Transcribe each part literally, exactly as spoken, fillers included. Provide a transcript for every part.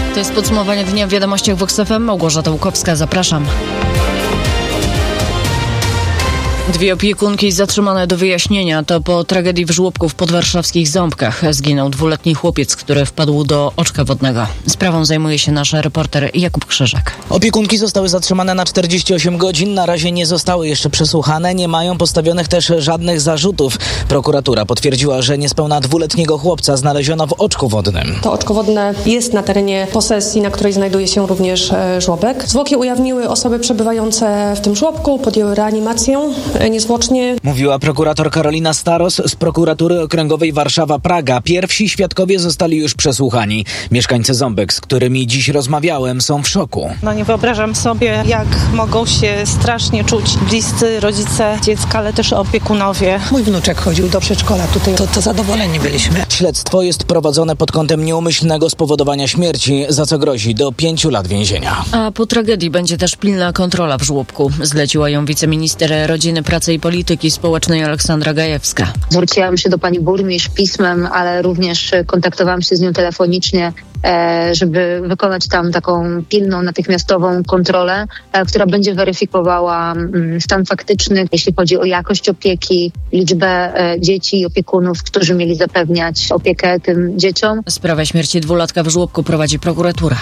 To jest podsumowanie dnia w Wiadomościach w Vox F M. Małgorzata Łukowska, zapraszam. Dwie opiekunki zatrzymane do wyjaśnienia. To po tragedii w żłobku w podwarszawskich Ząbkach. Zginął dwuletni chłopiec, który wpadł do oczka wodnego. Sprawą zajmuje się nasz reporter Jakub Krzyżak. Opiekunki zostały zatrzymane na czterdzieści osiem godzin. Na razie nie zostały jeszcze przesłuchane. Nie mają postawionych też żadnych zarzutów. Prokuratura potwierdziła, że niespełna dwuletniego chłopca znaleziono w oczku wodnym. To oczko wodne jest na terenie posesji, na której znajduje się również żłobek. Zwłoki ujawniły osoby przebywające w tym żłobku, podjęły reanimację niezwłocznie. Mówiła prokurator Karolina Staros z prokuratury okręgowej Warszawa-Praga. Pierwsi świadkowie zostali już przesłuchani. Mieszkańcy Ząbek, z którymi dziś rozmawiałem, są w szoku. No nie wyobrażam sobie, jak mogą się strasznie czuć bliscy rodzice dziecka, ale też opiekunowie. Mój wnuczek chodził do przedszkola tutaj, to, to zadowoleni byliśmy. Śledztwo jest prowadzone pod kątem nieumyślnego spowodowania śmierci, za co grozi do pięciu lat więzienia. A po tragedii będzie też pilna kontrola w żłobku. Zleciła ją wiceminister rodziny, pracy i polityki społecznej Aleksandra Gajewska. Zwróciłam się do pani burmistrz pismem, ale również kontaktowałam się z nią telefonicznie, żeby wykonać tam taką pilną, natychmiastową kontrolę, która będzie weryfikowała stan faktyczny, jeśli chodzi o jakość opieki, liczbę dzieci i opiekunów, którzy mieli zapewniać opiekę tym dzieciom. Sprawę śmierci dwulatka w żłobku prowadzi prokuratura.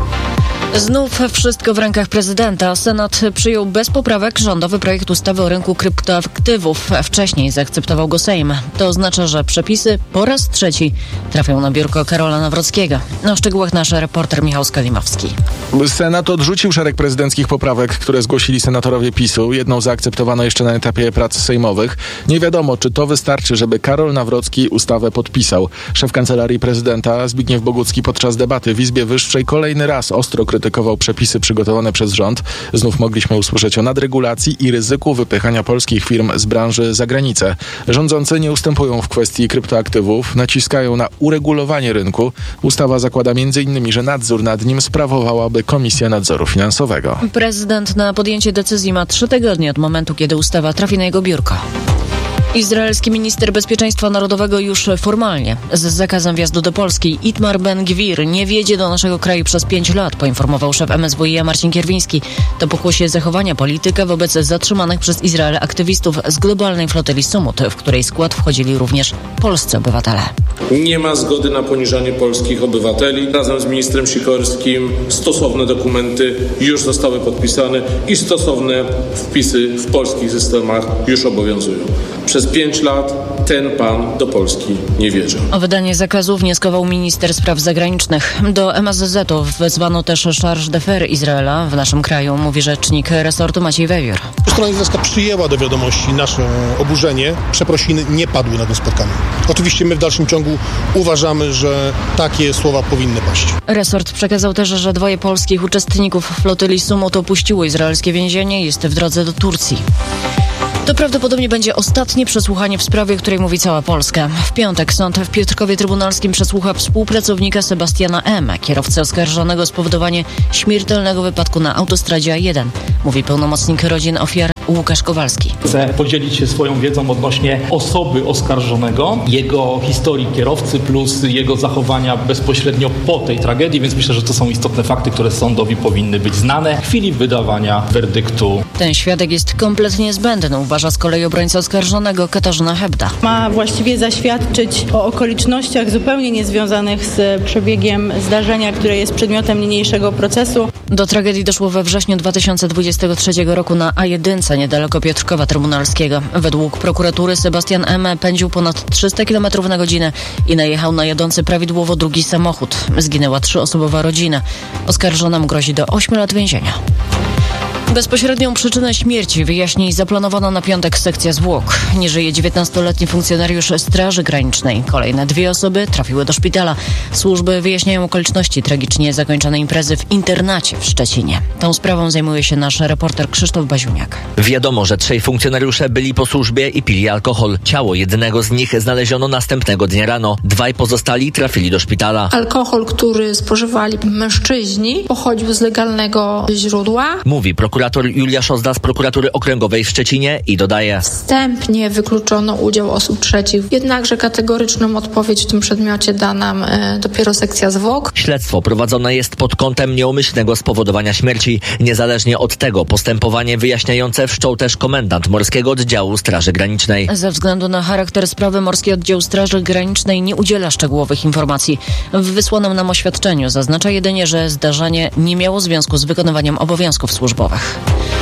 Znów wszystko w rękach prezydenta. Senat przyjął bez poprawek rządowy projekt ustawy o rynku kryptoaktywów. Wcześniej zaakceptował go Sejm. To oznacza, że przepisy po raz trzeci trafią na biurko Karola Nawrockiego. O szczegółach nasz reporter Michał Skalimowski. Senat odrzucił szereg prezydenckich poprawek, które zgłosili senatorowie PiSu. Jedną zaakceptowano jeszcze na etapie prac sejmowych. Nie wiadomo, czy to wystarczy, żeby Karol Nawrocki ustawę podpisał. Szef Kancelarii Prezydenta Zbigniew Bogucki podczas debaty w Izbie Wyższej kolejny raz ostro krytykował przepisy przygotowane przez rząd. Znów mogliśmy usłyszeć o nadregulacji i ryzyku wypychania polskich firm z branży za granicę. Rządzący nie ustępują w kwestii kryptoaktywów, naciskają na uregulowanie rynku. Ustawa zakłada między innymi, że nadzór nad nim sprawowałaby Komisja Nadzoru Finansowego. Prezydent na podjęcie decyzji ma trzy tygodnie od momentu, kiedy ustawa trafi na jego biurko. Izraelski minister bezpieczeństwa narodowego już formalnie z zakazem wjazdu do Polski. Itmar Ben-Gwir nie wjedzie do naszego kraju przez pięć lat, poinformował szef M S W i Marcin Kierwiński. To pokłosie zachowania polityka wobec zatrzymanych przez Izrael aktywistów z globalnej flotyli Sumut, w której skład wchodzili również polscy obywatele. Nie ma zgody na poniżanie polskich obywateli. Razem z ministrem Sikorskim stosowne dokumenty już zostały podpisane i stosowne wpisy w polskich systemach już obowiązują. Przez pięć lat ten pan do Polski nie wjeżdża. O wydanie zakazu wnioskował minister spraw zagranicznych. Do M S Z u wezwano też charge d'affaires Izraela w naszym kraju, mówi rzecznik resortu Maciej Wewiór. Strona izraelska przyjęła do wiadomości nasze oburzenie. Przeprosiny nie padły na tym spotkaniu. Oczywiście my w dalszym ciągu uważamy, że takie słowa powinny paść. Resort przekazał też, że dwoje polskich uczestników flotyli Sumut opuściło izraelskie więzienie i jest w drodze do Turcji. To prawdopodobnie będzie ostatnie przesłuchanie w sprawie, o której mówi cała Polska. W piątek sąd w Piotrkowie Trybunalskim przesłucha współpracownika Sebastiana M., kierowcę oskarżonego o spowodowanie śmiertelnego wypadku na autostradzie A jeden, mówi pełnomocnik rodzin ofiar Łukasz Kowalski. Chcę podzielić się swoją wiedzą odnośnie osoby oskarżonego, jego historii kierowcy plus jego zachowania bezpośrednio po tej tragedii, więc myślę, że to są istotne fakty, które sądowi powinny być znane w chwili wydawania werdyktu. Ten świadek jest kompletnie zbędny, uważa z kolei obrońca oskarżonego Katarzyna Hebda. Ma właściwie zaświadczyć o okolicznościach zupełnie niezwiązanych z przebiegiem zdarzenia, które jest przedmiotem niniejszego procesu. Do tragedii doszło we wrześniu dwa tysiące dwudziestego trzeciego roku na A jeden, niedaleko Piotrkowa Trybunalskiego. Według prokuratury Sebastian M. pędził ponad trzysta kilometrów na godzinę i najechał na jadący prawidłowo drugi samochód. Zginęła trzyosobowa rodzina. Oskarżonemu grozi do ośmiu lat więzienia. Bezpośrednią przyczynę śmierci wyjaśni zaplanowana na piątek sekcja zwłok. Nie żyje dziewiętnastoletni funkcjonariusz Straży Granicznej. Kolejne dwie osoby trafiły do szpitala. Służby wyjaśniają okoliczności tragicznie zakończonej imprezy w internacie w Szczecinie. Tą sprawą zajmuje się nasz reporter Krzysztof Baziuniak. Wiadomo, że trzej funkcjonariusze byli po służbie i pili alkohol. Ciało jednego z nich znaleziono następnego dnia rano. Dwaj pozostali trafili do szpitala. Alkohol, który spożywali mężczyźni, pochodził z legalnego źródła. Mówi prokurator prokurator Julia Szozda z prokuratury okręgowej w Szczecinie i dodaje: Wstępnie wykluczono udział osób trzecich, jednakże kategoryczną odpowiedź w tym przedmiocie da nam e, dopiero sekcja zwłok. Śledztwo prowadzone jest pod kątem nieumyślnego spowodowania śmierci. Niezależnie od tego postępowanie wyjaśniające wszczął też komendant Morskiego Oddziału Straży Granicznej. Ze względu na charakter sprawy Morski Oddział Straży Granicznej nie udziela szczegółowych informacji. W wysłanym nam oświadczeniu zaznacza jedynie, że zdarzenie nie miało związku z wykonywaniem obowiązków służbowych.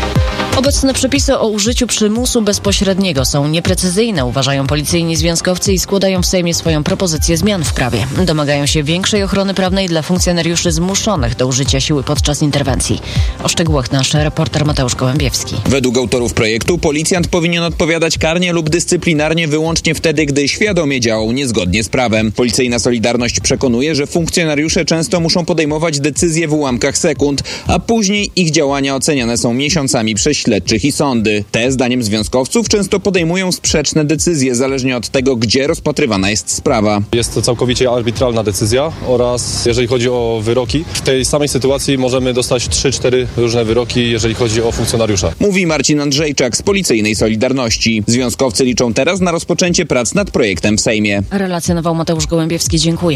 Obecne przepisy o użyciu przymusu bezpośredniego są nieprecyzyjne, uważają policyjni związkowcy i składają w Sejmie swoją propozycję zmian w prawie. Domagają się większej ochrony prawnej dla funkcjonariuszy zmuszonych do użycia siły podczas interwencji. O szczegółach nasz reporter Mateusz Gołębiewski. Według autorów projektu policjant powinien odpowiadać karnie lub dyscyplinarnie wyłącznie wtedy, gdy świadomie działał niezgodnie z prawem. Policyjna Solidarność przekonuje, że funkcjonariusze często muszą podejmować decyzje w ułamkach sekund, a później ich działania oceniane są miesiącami przez śledczych i sądy. Te, zdaniem związkowców, często podejmują sprzeczne decyzje, zależnie od tego, gdzie rozpatrywana jest sprawa. Jest to całkowicie arbitralna decyzja oraz jeżeli chodzi o wyroki, w tej samej sytuacji możemy dostać trzy cztery różne wyroki, jeżeli chodzi o funkcjonariusza. Mówi Marcin Andrzejczak z Policyjnej Solidarności. Związkowcy liczą teraz na rozpoczęcie prac nad projektem w Sejmie. Relacjonował Mateusz Gołębiewski. Dziękuję.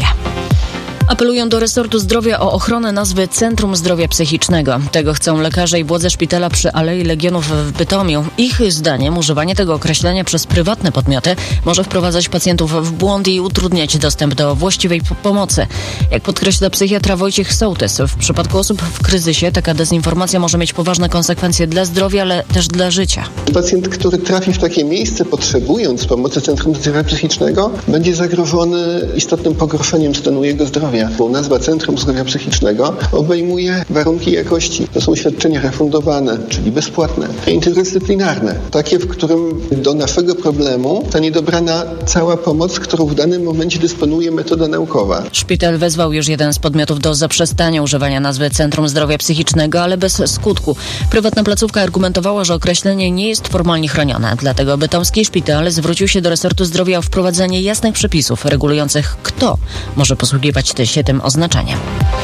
Apelują do resortu zdrowia o ochronę nazwy Centrum Zdrowia Psychicznego. Tego chcą lekarze i władze szpitala przy Alei Legionów w Bytomiu. Ich zdaniem używanie tego określenia przez prywatne podmioty może wprowadzać pacjentów w błąd i utrudniać dostęp do właściwej pomocy. Jak podkreśla psychiatra Wojciech Sołtys, w przypadku osób w kryzysie taka dezinformacja może mieć poważne konsekwencje dla zdrowia, ale też dla życia. Pacjent, który trafi w takie miejsce, potrzebując pomocy Centrum Zdrowia Psychicznego, będzie zagrożony istotnym pogorszeniem stanu jego zdrowia. Bo nazwa Centrum Zdrowia Psychicznego obejmuje warunki jakości. To są świadczenia refundowane, czyli bezpłatne, interdyscyplinarne. Takie, w którym do naszego problemu zostanie dobrana cała pomoc, którą w danym momencie dysponuje metoda naukowa. Szpital wezwał już jeden z podmiotów do zaprzestania używania nazwy Centrum Zdrowia Psychicznego, ale bez skutku. Prywatna placówka argumentowała, że określenie nie jest formalnie chronione. Dlatego bytomski szpital zwrócił się do resortu zdrowia o wprowadzenie jasnych przepisów regulujących, kto może posługiwać się tym oznaczeniem.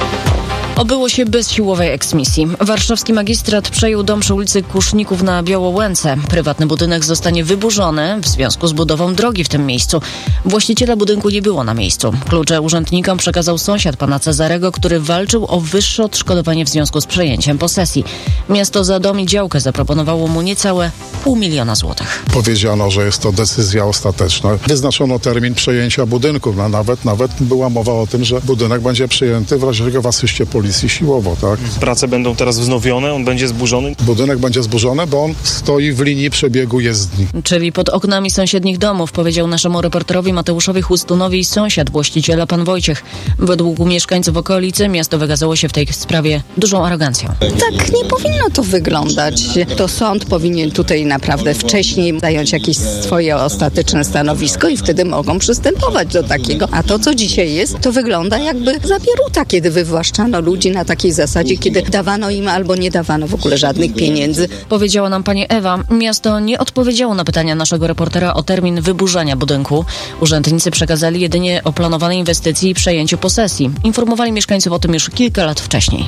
Obyło się bez siłowej eksmisji. Warszawski magistrat przejął dom przy ulicy Kuszników na Białołęce. Prywatny budynek zostanie wyburzony w związku z budową drogi w tym miejscu. Właściciela budynku nie było na miejscu. Klucze urzędnikom przekazał sąsiad pana Cezarego, który walczył o wyższe odszkodowanie w związku z przejęciem posesji. Miasto za dom i działkę zaproponowało mu niecałe pół miliona złotych. Powiedziano, że jest to decyzja ostateczna. Wyznaczono termin przejęcia budynku. No, nawet, nawet była mowa o tym, że budynek będzie przejęty w razie czego w asyście policji siłowo, tak? Prace będą teraz wznowione, on będzie zburzony? Budynek będzie zburzony, bo on stoi w linii przebiegu jezdni. Czyli pod oknami sąsiednich domów, powiedział naszemu reporterowi Mateuszowi Chłustunowi sąsiad właściciela pan Wojciech. Według mieszkańców okolicy miasto wykazało się w tej sprawie dużą arogancją. Tak nie powinno to wyglądać. To sąd powinien tutaj naprawdę wcześniej zająć jakieś swoje ostateczne stanowisko i wtedy mogą przystępować do takiego. A to, co dzisiaj jest, to wygląda jakby zabieruta, kiedy wywłaszczano ludzi na takiej zasadzie, kiedy dawano im albo nie dawano w ogóle żadnych pieniędzy. Powiedziała nam pani Ewa. Miasto nie odpowiedziało na pytania naszego reportera o termin wyburzania budynku. Urzędnicy przekazali jedynie o planowanej inwestycji i przejęciu posesji. Informowali mieszkańców o tym już kilka lat wcześniej.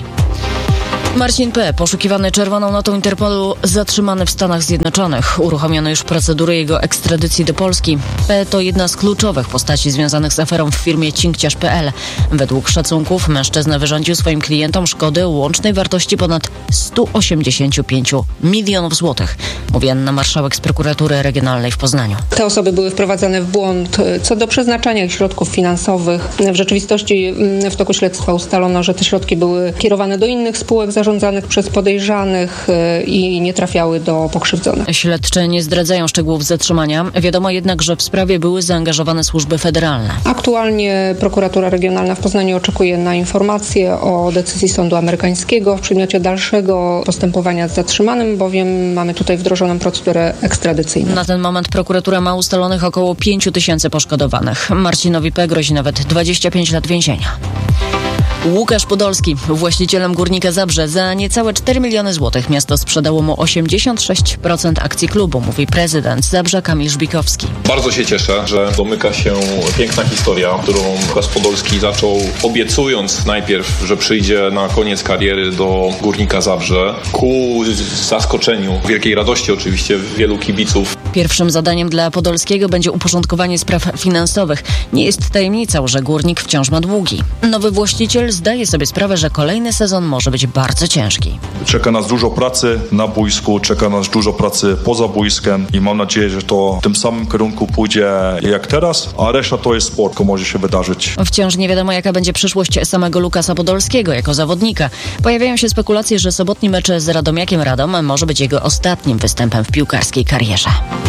Marcin P., poszukiwany czerwoną notą Interpolu, zatrzymany w Stanach Zjednoczonych. Uruchomiono już procedury jego ekstradycji do Polski. P. to jedna z kluczowych postaci związanych z aferą w firmie cinkciarz kropka pe el. Według szacunków mężczyzna wyrządził swoim klientom szkody o łącznej wartości ponad sto osiemdziesiąt pięć milionów złotych. Mówi Anna Marszałek z Prokuratury Regionalnej w Poznaniu. Te osoby były wprowadzane w błąd co do przeznaczania ich środków finansowych. W rzeczywistości w toku śledztwa ustalono, że te środki były kierowane do innych spółek zarządzanych przez podejrzanych i nie trafiały do pokrzywdzonych. Śledczy nie zdradzają szczegółów zatrzymania. Wiadomo jednak, że w sprawie były zaangażowane służby federalne. Aktualnie Prokuratura Regionalna w Poznaniu oczekuje na informacje o decyzji sądu amerykańskiego w przedmiocie dalszego postępowania z zatrzymanym, bowiem mamy tutaj wdrożoną procedurę ekstradycyjną. Na ten moment prokuratura ma ustalonych około pięć tysięcy poszkodowanych. Marcinowi P. grozi nawet dwadzieścia pięć lat więzienia. Łukasz Podolski, właścicielem Górnika Zabrze. Za niecałe cztery miliony złotych miasto sprzedało mu osiemdziesiąt sześć procent akcji klubu, mówi prezydent Zabrza Kamil Żbikowski. Bardzo się cieszę, że domyka się piękna historia, którą Łukasz Podolski zaczął, obiecując najpierw, że przyjdzie na koniec kariery do Górnika Zabrze, ku zaskoczeniu, wielkiej radości oczywiście wielu kibiców. Pierwszym zadaniem dla Podolskiego będzie uporządkowanie spraw finansowych. Nie jest tajemnicą, że Górnik wciąż ma długi. Nowy właściciel zdaje sobie sprawę, że kolejny sezon może być bardzo ciężki. Czeka nas dużo pracy na boisku, czeka nas dużo pracy poza boiskiem i mam nadzieję, że to w tym samym kierunku pójdzie jak teraz, a reszta to jest sport, to może się wydarzyć. Wciąż nie wiadomo, jaka będzie przyszłość samego Lukasa Podolskiego jako zawodnika. Pojawiają się spekulacje, że sobotni mecz z Radomiakiem Radom może być jego ostatnim występem w piłkarskiej karierze.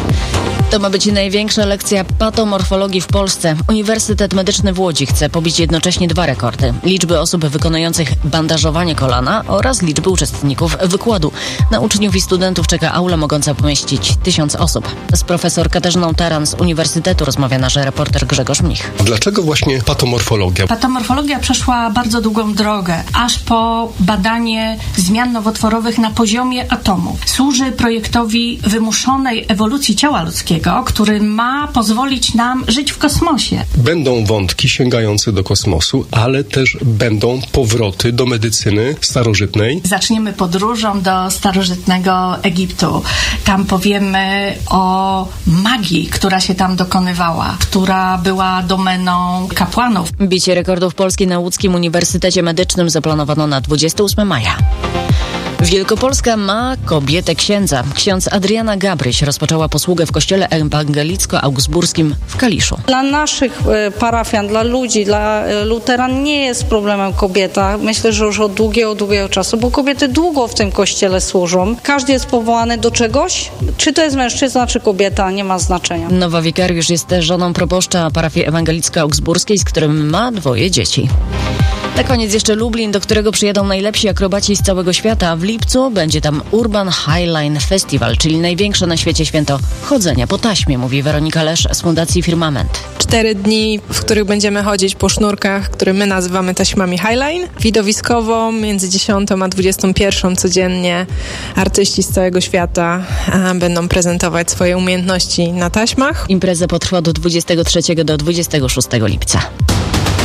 To ma być największa lekcja patomorfologii w Polsce. Uniwersytet Medyczny w Łodzi chce pobić jednocześnie dwa rekordy. Liczby osób wykonujących bandażowanie kolana oraz liczby uczestników wykładu. Na uczniów i studentów czeka aula mogąca pomieścić tysiąc osób. Z profesor Katarzyną Taran z Uniwersytetu rozmawia nasz reporter Grzegorz Mnich. Dlaczego właśnie patomorfologia? Patomorfologia przeszła bardzo długą drogę, aż po badanie zmian nowotworowych na poziomie atomu. Służy projektowi wymuszonej ewolucji ciała ludzkiego, który ma pozwolić nam żyć w kosmosie. Będą wątki sięgające do kosmosu, ale też będą powroty do medycyny starożytnej. Zaczniemy podróżą do starożytnego Egiptu. Tam powiemy o magii, która się tam dokonywała, która była domeną kapłanów. Bicie rekordów Polski na Łódzkim Uniwersytecie Medycznym zaplanowano na dwudziestego ósmego maja. Wielkopolska ma kobietę księdza. Ksiądz Adriana Gabryś rozpoczęła posługę w kościele ewangelicko-augsburskim w Kaliszu. Dla naszych parafian, dla ludzi, dla luteran nie jest problemem kobieta. Myślę, że już od długiego, długiego czasu, bo kobiety długo w tym kościele służą. Każdy jest powołany do czegoś. Czy to jest mężczyzna, czy kobieta, nie ma znaczenia. Nowa wikariusz jest żoną proboszcza parafii ewangelicko-augsburskiej, z którym ma dwoje dzieci. Na koniec jeszcze Lublin, do którego przyjadą najlepsi akrobaci z całego świata. W lipcu będzie tam Urban Highline Festival, czyli największe na świecie święto chodzenia po taśmie, mówi Weronika Lesz z Fundacji Firmament. Cztery dni, w których będziemy chodzić po sznurkach, które my nazywamy taśmami Highline. Widowiskowo między dziesiątą a dwudziestą pierwszą codziennie artyści z całego świata będą prezentować swoje umiejętności na taśmach. Impreza potrwa od dwudziestego trzeciego do dwudziestego szóstego lipca.